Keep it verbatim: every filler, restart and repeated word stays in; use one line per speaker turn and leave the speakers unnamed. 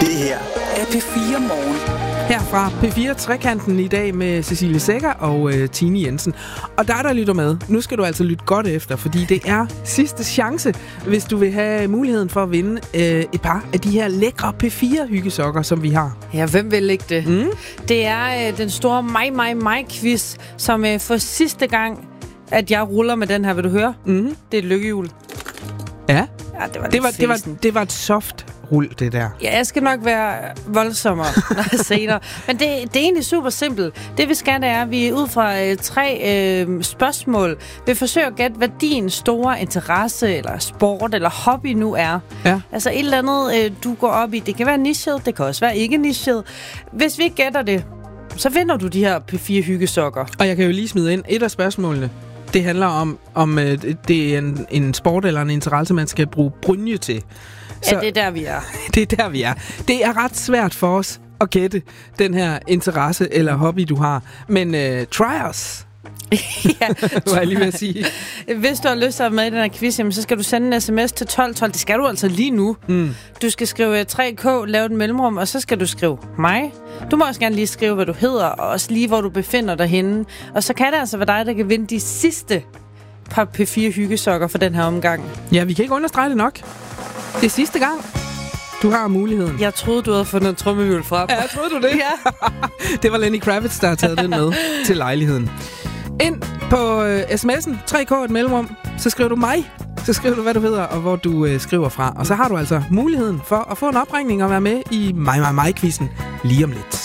Det her er P fire Morgen.
Her fra P fire Trekanten i dag med Cecilie Sækker og øh, Tine Jensen. Og dig, der lytter med, nu skal du altså lytte godt efter, fordi det er sidste chance, hvis du vil have muligheden for at vinde øh, et par af de her lækre P fire hyggesokker, som vi har.
Ja, hvem vil ikke det?
Mm.
Det er øh, den store mig, mig, mig quiz, som øh, for sidste gang, at jeg ruller med den her, vil du høre?
Mm.
Det er et lykkehjul.
Ja,
Ja, det var
det var, det, var,
fesen.
det var et soft rul, det der.
Ja, jeg skal nok være voldsommere senere. Men det, det er egentlig super simpelt. Det vi skal, det er, at vi ud fra øh, tre øh, spørgsmål vil forsøge at gætte, hvad din store interesse, eller sport, eller hobby nu er.
Ja.
Altså et eller andet, øh, du går op i. Det kan være nichet, det kan også være ikke nichet. Hvis vi ikke gætter det, så vinder du de her P fire hyggesokker.
Og jeg kan jo lige smide ind et af spørgsmålene. Det handler om, om øh, det er en, en sport eller en interesse, man skal bruge brynje til.
Så, ja, det er der, vi er.
Det er der, vi er. Det er ret svært for os at gætte den her interesse eller hobby, du har. Men øh, try us.
Ja.
Var jeg lige ved at sige.
Hvis du har lyst til at være med i den her quiz, jamen, så skal du sende en sms til tolv tolv. Det skal du altså lige nu.
Mm.
Du skal skrive tre K, lave et mellemrum, og så skal du skrive mig. Du må også gerne lige skrive, hvad du hedder, og også lige, hvor du befinder dig henne. Og så kan det altså være dig, der kan vinde de sidste par P fire hyggesokker for den her omgang.
Ja, vi kan ikke understrege det nok. Det er sidste gang, du har muligheden.
Jeg troede, du havde fundet en trummehjul frem.
Ja, troede du det?
Ja.
Det var Lenny Kravitz, der har taget den med til lejligheden. Ind på øh, sms'en, tre K et mellemrum, så skriver du mig. Så skriver du, hvad du hedder, og hvor du øh, skriver fra. Og så har du altså muligheden for at få en opringning og være med i mig, mig, mig-quizzen lige om lidt.